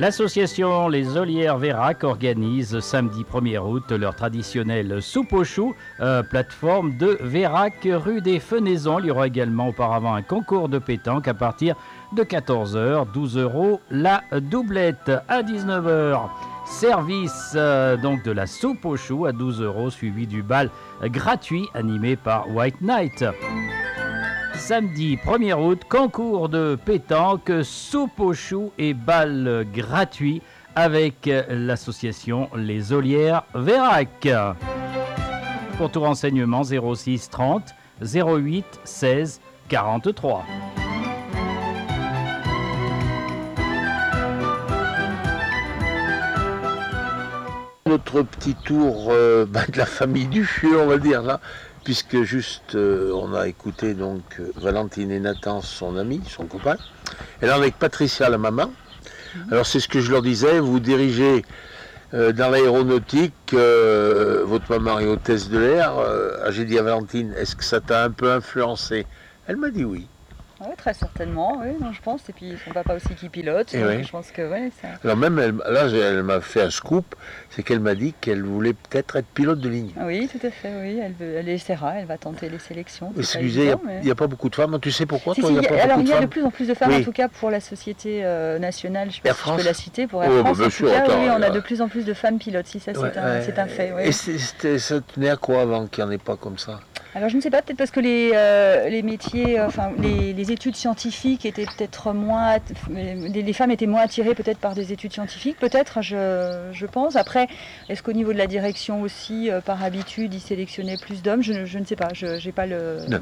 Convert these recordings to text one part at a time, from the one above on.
L'association Les Olières Vérac organise samedi 1er août leur traditionnelle soupe aux choux, plateforme de Vérac, rue des Fenaisons. Il y aura également auparavant un concours de pétanque à partir de 14h, 12 € la doublette. À 19h, service donc de la soupe aux choux à 12 € suivi du bal gratuit animé par White Night. Samedi 1er août, concours de pétanque, soupe aux choux et bal gratuit avec l'association Les Olières Vérac. Pour tout renseignement, 06 30 08 16 43. Notre petit tour de la famille du Fieu, on va dire là, puisque juste on a écouté donc Valentine et Nathan, son ami, son copain, et là avec Patricia, la maman. Alors c'est ce que je leur disais, vous dirigez dans l'aéronautique, votre maman est hôtesse de l'air. J'ai dit à Valentine, est-ce que ça t'a un peu influencé? Elle m'a dit oui. Oui, très certainement, oui, non, je pense. Et puis son papa aussi qui pilote, donc oui. Je pense que oui. Ça... Alors même, elle m'a fait un scoop, c'est qu'elle m'a dit qu'elle voulait peut-être être pilote de ligne. Oui, tout à fait, oui. Elle essaiera, elle va tenter les sélections. Excusez, il n'y a pas beaucoup de femmes. Tu sais pourquoi il y a de plus en plus de femmes, en tout cas pour la société nationale, je pense que je peux la citer, pour Air France. En tout cas, oui, on a de plus en plus de femmes pilotes, si ça c'est un fait. Oui. Et ça tenait à quoi avant qu'il n'y en ait pas comme ça? Alors je ne sais pas, peut-être parce que les métiers, les études scientifiques étaient peut-être moins... Les femmes étaient moins attirées peut-être par des études scientifiques, peut-être, je pense. Après, est-ce qu'au niveau de la direction aussi, par habitude, ils sélectionnaient plus d'hommes? Je ne sais pas, je n'ai pas la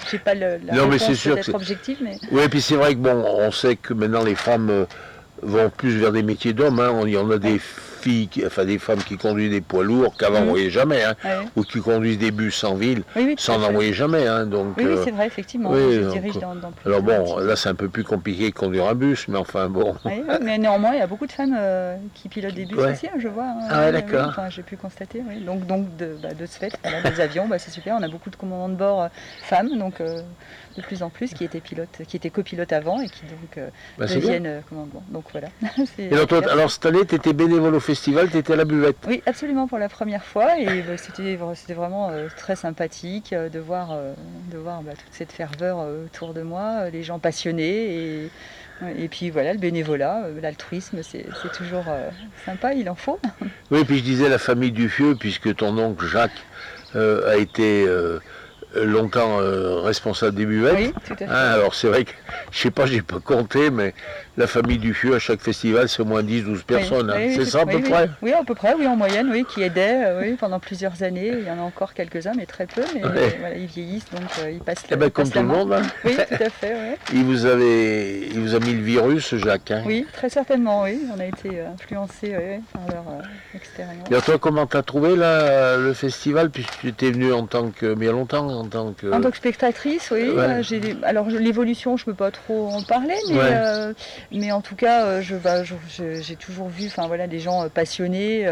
réponse peut-être objective. Mais... Oui, et puis c'est vrai que bon, on sait que maintenant les femmes vont plus vers des métiers d'hommes. Hein. Il y en a des filles, des femmes qui conduisent des poids lourds qu'avant on ne voyait jamais, hein, ou qui conduisent des bus en ville, sans n'en voyer jamais. Hein, donc, oui, c'est vrai, effectivement. Je dirige dans plus. Alors bon, là c'est un peu plus compliqué de conduire un bus, mais enfin bon. Oui, mais néanmoins, il y a beaucoup de femmes qui pilotent des bus aussi, hein, je vois. Ah d'accord. J'ai pu constater, oui. Donc de ce fait, des avions, c'est super. On a beaucoup de commandants de bord femmes, donc de plus en plus, qui étaient copilotes avant et qui donc deviennent commandants. Donc voilà. Et alors cette année, tu étais bénévole au festival, tu étais à la buvette? Oui, absolument, pour la première fois, et c'était vraiment très sympathique de voir toute cette ferveur autour de moi, les gens passionnés, et puis voilà, le bénévolat, l'altruisme, c'est toujours sympa, il en faut. Oui, et puis je disais la famille du Fieu, puisque ton oncle Jacques a été... longtemps responsable des buvettes. Oui, tout à fait. Alors c'est vrai que, je sais pas, j'ai pas compté, mais la famille du Fieu, à chaque festival, c'est au moins 10-12 personnes. C'est ça à peu près? Oui, à peu près, oui, en moyenne, oui, qui aidaient pendant plusieurs années. Il y en a encore quelques-uns, mais très peu. Mais voilà, ils vieillissent, donc ils passent comme tout le monde. Hein. Oui, tout à fait. Ouais. Il vous a mis le virus, Jacques. Hein. Oui, très certainement, oui. On a été influencés par leur expérience. Et toi, comment tu as trouvé là, le festival, puisque tu étais venue mais il y a longtemps en tant que spectatrice, oui. Ouais. Alors l'évolution, je ne peux pas trop en parler, mais en tout cas, j'ai toujours vu, des gens passionnés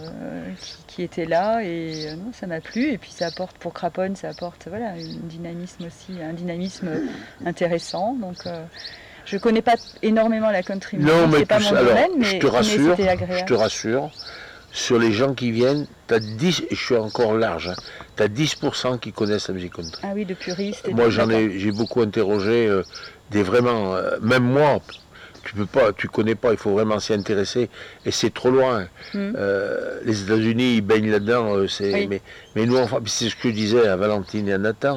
qui étaient là, et ça m'a plu. Et puis ça apporte pour Craponne, un dynamisme aussi, un dynamisme intéressant. Donc je connais pas énormément la country music, c'est pas mon domaine, mais c'était agréable. Je te rassure. Sur les gens qui viennent, tu as 10, je suis encore large, hein, tu as 10% qui connaissent la musique country. Ah oui, de puristes. Moi, j'ai beaucoup interrogé des vraiment, même moi, tu connais pas, il faut vraiment s'y intéresser, et c'est trop loin. Les États-Unis, ils baignent là-dedans, mais nous, enfin, c'est ce que je disais à Valentine et à Nathan,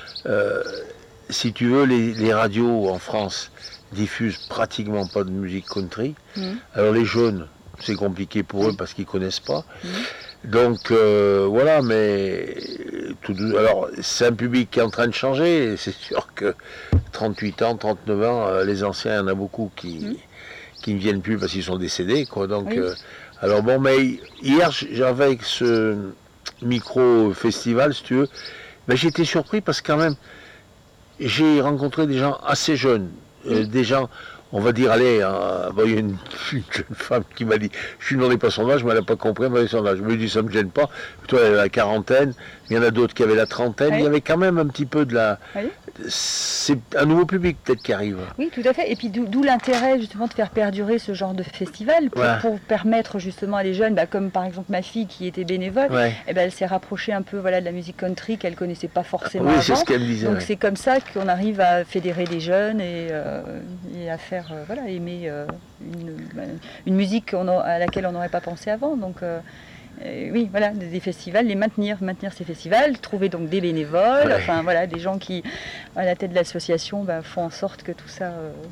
si tu veux, les radios en France diffusent pratiquement pas de musique country. Alors les jeunes, c'est compliqué pour eux parce qu'ils ne connaissent pas. Donc voilà, mais alors c'est un public qui est en train de changer. C'est sûr que 38 ans, 39 ans, les anciens, il y en a beaucoup qui ne viennent plus parce qu'ils sont décédés, quoi. Donc, alors bon, mais hier, j'avais avec ce micro-festival, si tu veux, j'étais surpris parce que quand même, j'ai rencontré des gens assez jeunes, des gens, on va dire, allez, bon, il y a une jeune femme qui m'a dit, je lui demandais pas son âge, mais elle n'a pas compris, elle m'a dit son âge. Je me dis, ça me gêne pas. Toi, elle a la quarantaine, il y en a d'autres qui avaient la trentaine. Oui. Il y avait quand même un petit peu de la... Oui. C'est un nouveau public peut-être qui arrive. Oui, tout à fait. Et puis d'où l'intérêt justement de faire perdurer ce genre de festival pour permettre justement à des jeunes, comme par exemple ma fille qui était bénévole, elle s'est rapprochée un peu de la musique country qu'elle connaissait pas forcément avant. C'est ce qu'elle me disait. Donc c'est comme ça qu'on arrive à fédérer des jeunes et à faire aimer une musique à laquelle on n'aurait pas pensé avant. Donc oui, voilà, des festivals, maintenir ces festivals, trouver donc des bénévoles, des gens qui, à la tête de l'association, font en sorte que tout ça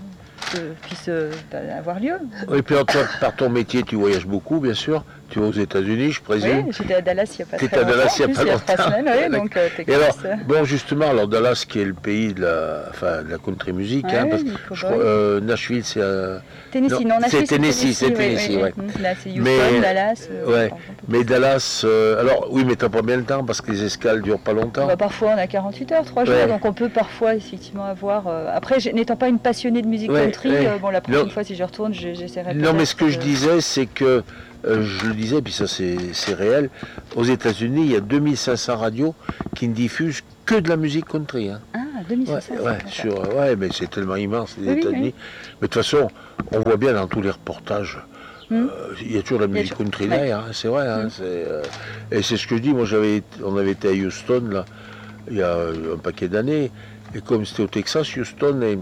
puisse avoir lieu. Oui, puis toi, par ton métier, tu voyages beaucoup, bien sûr. Tu vas aux États-Unis, je présume. Oui, j'étais à Dallas il n'y a pas très longtemps. T'étais à Dallas il n'y a pas longtemps. 3 semaines, oui, donc et alors, bon, justement, alors Dallas, qui est le pays de la country music, parce que Nashville, c'est Tennessee, non, Nashville, c'est Tennessee, ouais. Là, c'est Houston, Dallas. Mais Dallas, alors, oui, mais t'as pas bien le temps, parce que les escales durent pas longtemps. Parfois, on a 48 heures, 3 jours, donc on peut parfois, effectivement, avoir... Après, n'étant pas une passionnée de musique country, la prochaine fois, si je retourne, j'essaierai de... Non, mais ce que je disais, c'est que je le disais, puis ça c'est réel, aux États-Unis, il y a 2500 radios qui ne diffusent que de la musique country. Hein. Ah, 2500 mais c'est tellement immense, les États-Unis. Mais de toute façon, on voit bien dans tous les reportages, il y a toujours de la musique country derrière, c'est vrai. Hein, et c'est ce que je dis, moi on avait été à Houston, là, il y a un paquet d'années, et comme c'était au Texas, Houston, et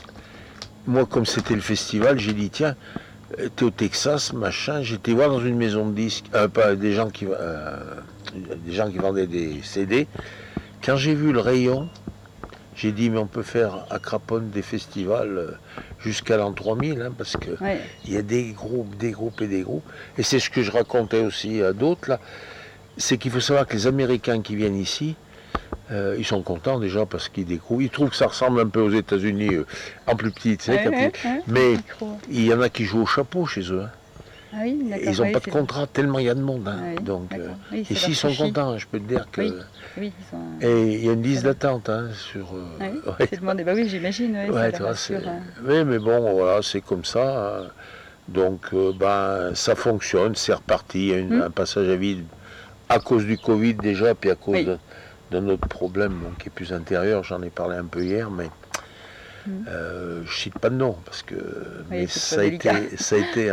moi comme c'était le festival, j'ai dit, tiens, t'es au Texas, machin, j'étais voir dans une maison de disques, des gens qui vendaient des CD. Quand j'ai vu le rayon, j'ai dit, mais on peut faire à Craponne des festivals jusqu'à l'an 3000, hein, parce que il y a des groupes. Et c'est ce que je racontais aussi à d'autres, là, c'est qu'il faut savoir que les Américains qui viennent ici, ils sont contents déjà parce qu'ils découvrent. Ils trouvent que ça ressemble un peu aux États-Unis en plus petit, tu sais, mais il y en a qui jouent au chapeau chez eux. Hein. Ah oui, ils n'ont pas de contrat tellement il y a de monde. Hein. Donc, ici ils sont contents, hein, je peux te dire que. Et il y a une liste d'attente sur. C'est demandé, j'imagine. Oui, mais bon, voilà, c'est comme ça. Hein. Donc, ça fonctionne, c'est reparti. Il y a un passage à vide à cause du Covid déjà, puis à cause d'un autre problème qui est plus intérieur, j'en ai parlé un peu hier, mais je cite pas de nom, parce que ça a été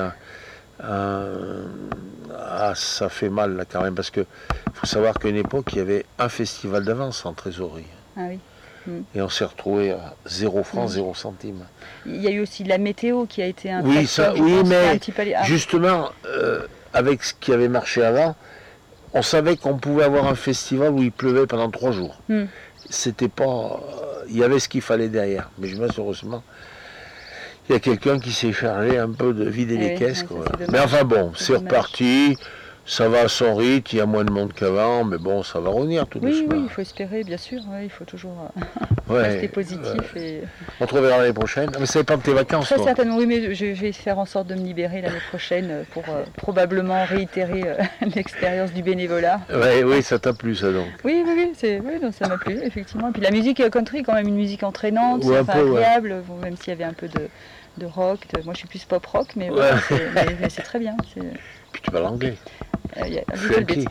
ça fait mal là quand même, parce que faut savoir qu'à une époque, il y avait un festival d'avance en trésorerie. Ah oui. Et on s'est retrouvé à 0 francs, 0 centimes. Il y a eu aussi la météo qui a été un facteur, mais justement, avec ce qui avait marché avant, on savait qu'on pouvait avoir un festival où il pleuvait pendant 3 jours. C'était pas... il y avait ce qu'il fallait derrière. Mais heureusement, il y a quelqu'un qui s'est chargé un peu de vider les caisses. Mais enfin bon, c'est reparti. Ça va à son rythme, il y a moins de monde qu'avant, mais bon, ça va revenir tout doucement. Oui, il faut espérer, bien sûr. Il faut toujours rester positif. Et... On te reverra l'année prochaine. Mais ça dépend de tes vacances. Très certainement, oui, mais je vais faire en sorte de me libérer l'année prochaine pour probablement réitérer l'expérience du bénévolat. Oui, ça t'a plu, ça donc. Oui, donc, ça m'a plu, effectivement. Et puis la musique country est quand même une musique entraînante, c'est agréable, même s'il y avait un peu de rock. Moi, je suis plus pop rock, mais c'est très bien. Puis tu parles anglais. Funky.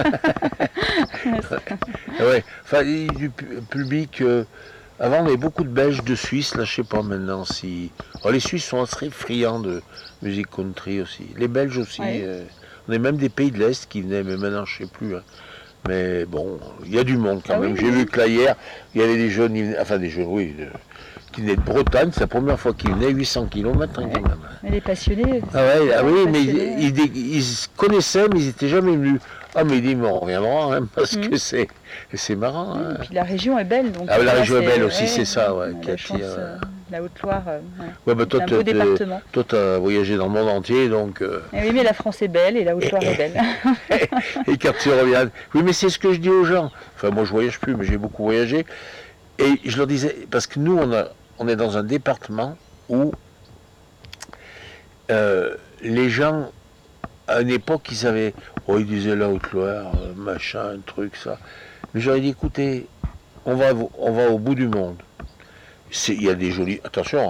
Du public. Avant, on avait beaucoup de Belges, de Suisses. Là, je sais pas maintenant si. Les Suisses sont assez friands de musique country aussi. Les Belges aussi. On a même des pays de l'Est qui venaient, mais maintenant, je sais plus. Hein. Mais bon, il y a du monde quand même. J'ai vu que là, hier, il y avait des jeunes, qui venaient de Bretagne. C'est la première fois qu'ils venaient, 800 km quand même. Mais les passionnés. Mais ils se connaissaient, mais ils n'étaient jamais venus. Ah, mais il dit, mais on reviendra, hein, parce que c'est marrant. Hein. Et puis la région est belle. Donc, la région est belle aussi, c'est ça, qui attire. La Haute-Loire, toi, c'est un beau département. Toi, tu as voyagé dans le monde entier, donc... Oui, mais la France est belle et la Haute-Loire est belle. Et quand tu reviens... Oui, mais c'est ce que je dis aux gens. Enfin, moi, je voyage plus, mais j'ai beaucoup voyagé. Et je leur disais, parce que nous, on est dans un département où les gens, à une époque, ils disaient la Haute-Loire, machin, truc, ça. Mais j'aurais dit, écoutez, on va au bout du monde. Il y a des jolis... Attention, hein,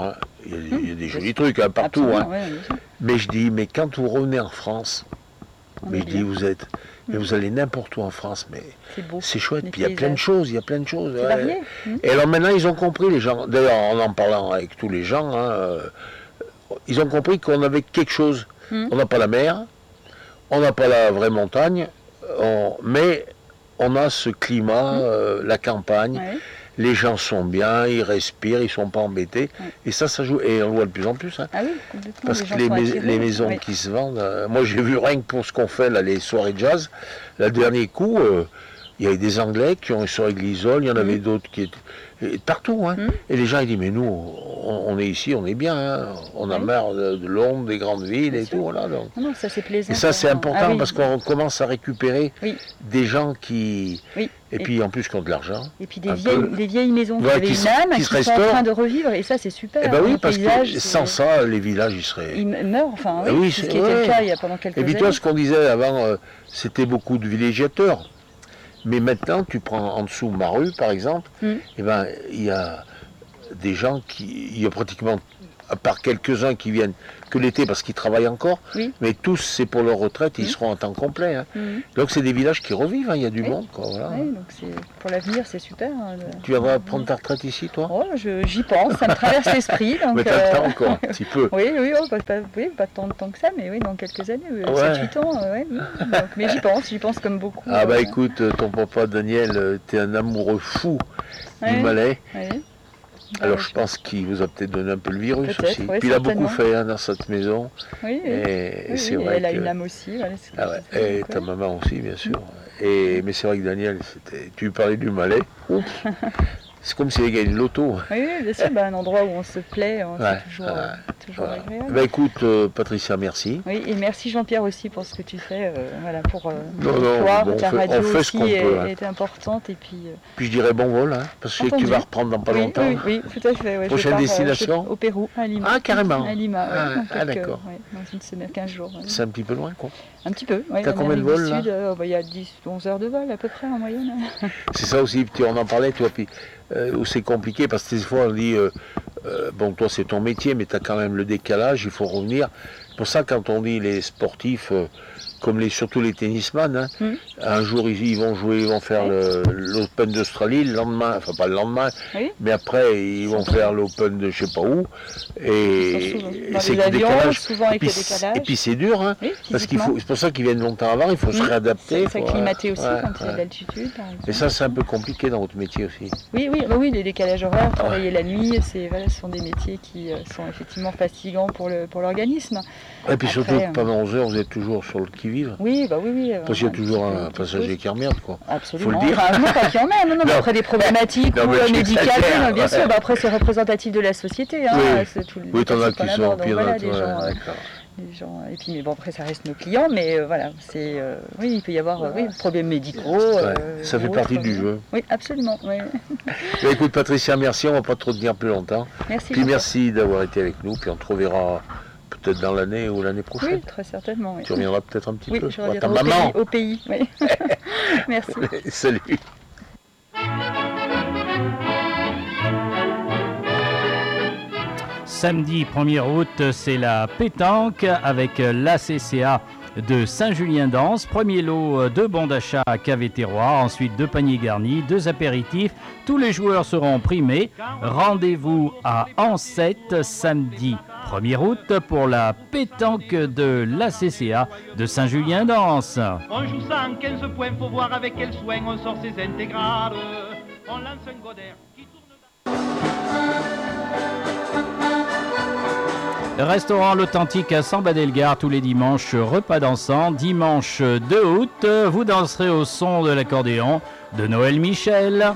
il y a des jolis trucs hein, partout. Hein. Ouais, mais je dis, mais quand vous revenez en France, mais je dis, vous allez n'importe où en France, mais c'est chouette. Puis il y a plein de choses, C'est varié. Et alors maintenant, ils ont compris, les gens, d'ailleurs, en parlant avec tous les gens, hein, ils ont compris qu'on avait quelque chose. On n'a pas la mer, on n'a pas la vraie montagne, mais on a ce climat, la campagne. Ouais. Les gens sont bien, ils respirent, ils sont pas embêtés. Ouais. Et ça joue. Et on le voit de plus en plus. Hein. Ah oui, complètement. Parce que les maisons qui se vendent. Moi, j'ai vu rien que pour ce qu'on fait, là, les soirées jazz. Le dernier coup, il y avait des Anglais qui ont une soirée Glisol, il y en avait d'autres qui étaient partout. Hein. Et les gens, ils disent, mais nous, on est ici, on est bien. Hein. On a marre de Londres, des grandes villes et tout. Voilà, donc. Non, ça, c'est plaisant. Et ça, c'est important parce qu'on commence à récupérer des gens qui... Oui. Et puis en plus qui ont de l'argent. Et puis des vieilles maisons qui avaient une âme, qui sont en train de revivre, et ça c'est super. Et ben oui, parce que sans ça, les villages ils seraient. Ils meurent, enfin oui, c'est ce qui était le cas il y a pendant quelques années. Et puis toi, ce qu'on disait avant, c'était beaucoup de villégiateurs. Mais maintenant, tu prends en dessous ma rue, par exemple, et ben il y a des gens il y a pratiquement, à part quelques-uns qui viennent que l'été parce qu'ils travaillent encore, mais tous c'est pour leur retraite, ils seront en temps complet. Hein. Donc c'est des villages qui revivent, hein, il y a du monde. Quoi, voilà. Oui, donc pour l'avenir c'est super. Hein, Tu viendras prendre ta retraite ici, toi? Oh, j'y pense, ça me traverse l'esprit. Mais t'as le temps encore, un petit peu. Oui, pas tant de temps que ça, mais oui, dans quelques années, 7-8 ans, donc, mais j'y pense comme beaucoup. Ah bah écoute, ton papa Daniel, t'es un amoureux fou du Malais. Alors je pense qu'il vous a peut-être donné un peu le virus aussi. Puis il a beaucoup fait dans cette maison. Oui, et c'est vrai elle a une âme aussi. Voilà, et ta maman aussi, bien sûr. Mais c'est vrai que Daniel, tu lui parlais du Malais. C'est comme s'il gagnait une loto. Oui, bien sûr, un endroit où on se plaît, c'est toujours agréable. Bah écoute, Patricia, merci. Oui, et merci Jean-Pierre aussi pour ce que tu fais, pour toi, ta radio aussi est importante. Et puis je dirais bon vol, hein, parce que tu vas reprendre dans pas longtemps. Oui, tout à fait. Ouais, prochaine destination au Pérou, à Lima. Ah, carrément. À Lima, d'accord. Dans une semaine, 15 jours. C'est un petit peu loin, quoi. Un petit peu, oui. T'as combien de vols, là? Il y a 10-11 heures de vol, à peu près, en moyenne. C'est ça aussi, on en parlait, toi, puis où c'est compliqué, parce que des fois, on dit, bon, toi, c'est ton métier, mais tu as quand même le décalage, il faut revenir. C'est pour ça, quand on dit les sportifs, comme surtout les tennisman, un jour, ils vont jouer, ils vont faire l'Open d'Australie, le lendemain, enfin pas le lendemain, mais après, ils vont faire l'Open de je sais pas où, et c'est le décalage. Souvent avec le décalage. Et puis c'est dur, hein, parce c'est pour ça qu'ils viennent longtemps avant, il faut se réadapter. S'acclimater aussi quand il y a de l'altitude, par exemple. Et ça, c'est un peu compliqué dans votre métier aussi. Oui, les décalages horaires, travailler la nuit, ce sont des métiers qui sont effectivement fatigants pour l'organisme. Et puis surtout, pendant 11 heures, vous êtes toujours sur le qui-vive. Oui. Parce qu'il y a toujours un passager qui emmerde, quoi. Absolument. Faut le dire. Non, pas qui emmerde, non, après des problématiques médicales, bien sûr. Après, c'est représentatif de la société. Hein, oui, t'en as qui sont pire des gens. Et puis, mais bon, après, ça reste nos clients, mais voilà, il peut y avoir des problèmes médicaux. Ça fait partie du jeu. Oui, absolument. Oui. Écoute, Patricia, merci. On ne va pas trop te dire plus longtemps. Merci. Puis merci d'avoir été avec nous. Puis on te reverra peut-être dans l'année ou l'année prochaine. Oui, très certainement. Oui. Tu reviendras peut-être un petit peu. Oui, je reviendrai au pays. Oui. Merci. Salut. Samedi 1er août, c'est la pétanque avec l'ACCA de Saint-Julien-d'Anse. Premier lot, 2 bons d'achat à Cave Terroir, ensuite 2 paniers garnis, 2 apéritifs. Tous les joueurs seront primés. Rendez-vous à Ansette samedi 1er août pour la pétanque de l'ACCA de Saint-Julien-d'Anse. On joue ça en 15 points, faut voir avec quel soin on sort ses intégrales. On lance un Godard qui tourne... Restaurant L'Authentique à Samba-Delgare tous les dimanches, repas dansant. Dimanche 2 août, vous danserez au son de l'accordéon de Noël Michel.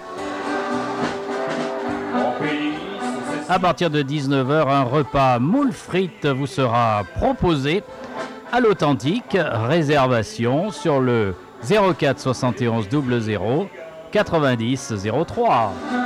À partir de 19h, un repas moule frites vous sera proposé à l'Authentique. Réservation sur le 04 71 00 90 03.